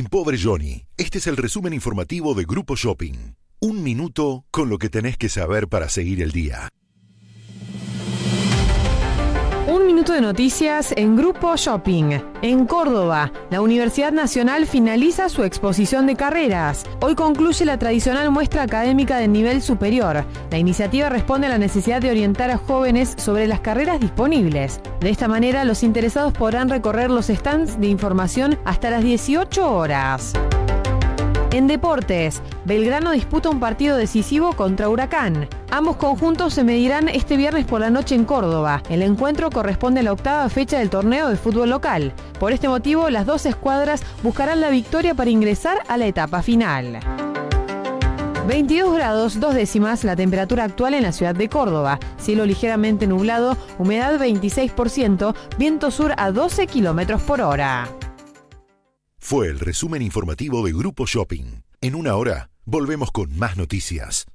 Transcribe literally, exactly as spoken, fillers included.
En Pobre Johnny, este es el resumen informativo de Grupo Shopping. Un minuto con lo que tenés que saber para seguir el día. Un minuto de noticias en Grupo Shopping. En Córdoba, la Universidad Nacional finaliza su exposición de carreras. Hoy concluye la tradicional muestra académica de nivel superior. La iniciativa responde a la necesidad de orientar a jóvenes sobre las carreras disponibles. De esta manera, los interesados podrán recorrer los stands de información hasta las dieciocho horas. En deportes, Belgrano disputa un partido decisivo contra Huracán. Ambos conjuntos se medirán este viernes por la noche en Córdoba. El encuentro corresponde a la octava fecha del torneo de fútbol local. Por este motivo, las dos escuadras buscarán la victoria para ingresar a la etapa final. veintidós grados, dos décimas la temperatura actual en la ciudad de Córdoba. Cielo ligeramente nublado, humedad veintiséis por ciento, viento sur a doce kilómetros por hora. Fue el resumen informativo de Grupo Shopping. En una hora, volvemos con más noticias.